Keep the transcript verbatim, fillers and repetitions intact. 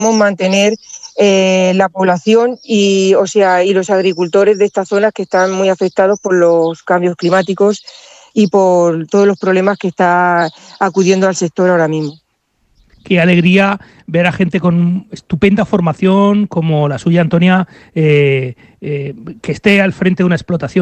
mantener eh, la población y, o sea, y los agricultores de estas zonas que están muy afectados por los cambios climáticos y por todos los problemas que está acudiendo al sector ahora mismo. Qué alegría ver a gente con estupenda formación como la suya, Antonia, eh, eh, que esté al frente de una explotación